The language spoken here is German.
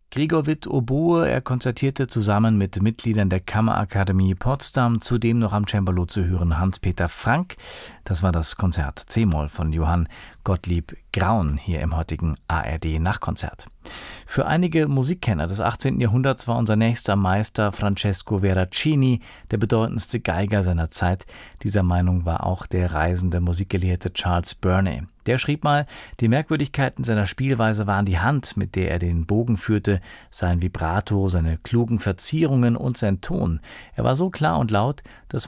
Gregor Witt Oboe, er konzertierte zusammen mit Mitgliedern der Kammerakademie Potsdam, zudem noch am Cembalo zu hören Hans-Peter Frank. Das war das Konzert C-Moll von Johann Gottlieb Graun hier im heutigen ARD-Nachkonzert. Für einige Musikkenner des 18. Jahrhunderts war unser nächster Meister Francesco Veracini der bedeutendste Geiger seiner Zeit. Dieser Meinung war auch der reisende Musikgelehrte Charles Burney. Der schrieb mal, die Merkwürdigkeiten seiner Spielweise waren die Hand, mit der er den Bogen führte, sein Vibrato, seine klugen Verzierungen und sein Ton. Er war so klar und laut, dass